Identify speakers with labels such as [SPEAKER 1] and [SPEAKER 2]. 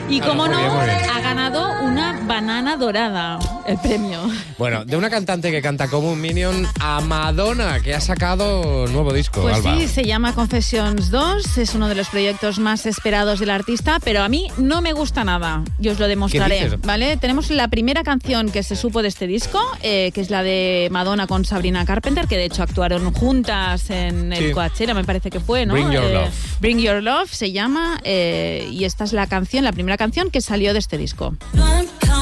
[SPEAKER 1] Y como
[SPEAKER 2] Muy
[SPEAKER 1] no,
[SPEAKER 2] bien, muy bien.
[SPEAKER 1] ha ganado una banana dorada, el premio.
[SPEAKER 2] Bueno, de una cantante que canta como un Minion a Madonna, que ha sacado nuevo disco,
[SPEAKER 1] Pues
[SPEAKER 2] Alba.
[SPEAKER 1] sí, se llama Confessions 2, es uno de los proyectos más esperados del artista, pero a mí no me gusta nada, y os lo
[SPEAKER 2] ¿Qué
[SPEAKER 1] demostraré,
[SPEAKER 2] dices?
[SPEAKER 1] ¿vale? Tenemos la primera canción que se supo de este disco, que es la de Madonna con Sabrina Carpenter, que de hecho actuaron juntas en el
[SPEAKER 2] Sí.
[SPEAKER 1] Coachella, me parece que fue, ¿no?
[SPEAKER 2] Bring Your Love.
[SPEAKER 1] Bring Your Love se llama, y esta es la canción, la primera canción que salió de este disco.
[SPEAKER 3] No